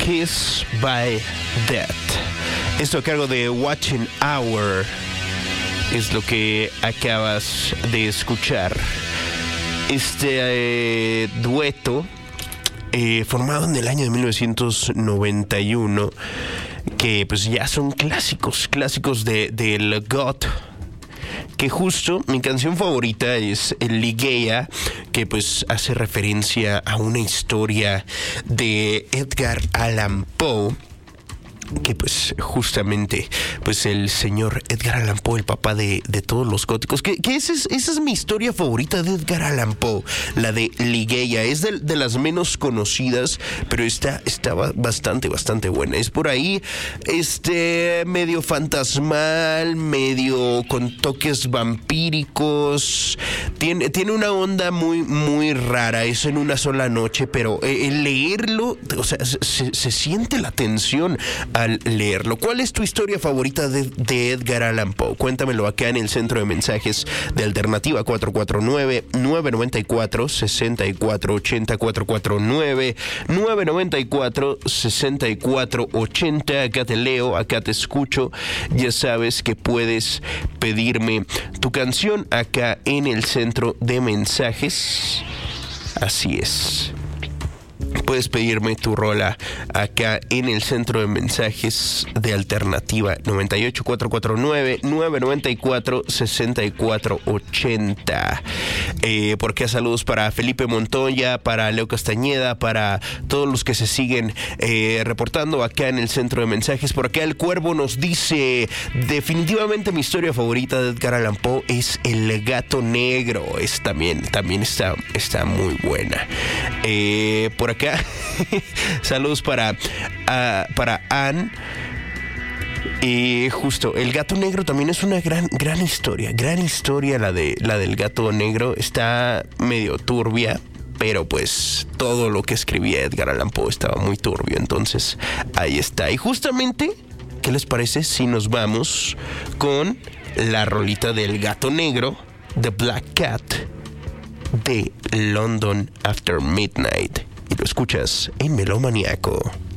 Kiss by Death. Esto a cargo de Watching Hour es lo que acabas de escuchar. Este dueto formado en el año de 1991, que pues ya son clásicos del goth. Que justo mi canción favorita es el Ligeia, que pues hace referencia a una historia de Edgar Allan Poe, que pues justamente pues el señor Edgar Allan Poe, el papá de todos los góticos, que esa es mi historia favorita de Edgar Allan Poe, la de Ligeia. Es de las menos conocidas, pero está bastante buena. Es por ahí medio fantasmal, medio con toques vampíricos, tiene una onda muy rara. Es en una sola noche, pero el leerlo, o sea, se siente la tensión al leerlo. ¿Cuál es tu historia favorita de Edgar Allan Poe? Cuéntamelo acá en el centro de mensajes de Alternativa 449-994-6480, 449-994-6480. Acá te leo, acá te escucho. Ya sabes que puedes pedirme tu canción acá en el centro de mensajes. Así es. Puedes pedirme tu rola acá en el centro de mensajes de Alternativa 98 449-994-6480. Por acá saludos para Felipe Montoya, para Leo Castañeda, para todos los que se siguen reportando acá en el centro de mensajes. Por acá el Cuervo nos dice: definitivamente mi historia favorita de Edgar Allan Poe es El Gato Negro. También está muy buena. Por acá saludos para Ann. Justo, El Gato Negro también es una gran historia. Gran historia la del Gato Negro. Está medio turbia, pero pues todo lo que escribía Edgar Allan Poe estaba muy turbio. Entonces ahí está. Y justamente, ¿qué les parece si nos vamos con la rolita del Gato Negro, The Black Cat, de London After Midnight? Y lo escuchas en Melómaniaco.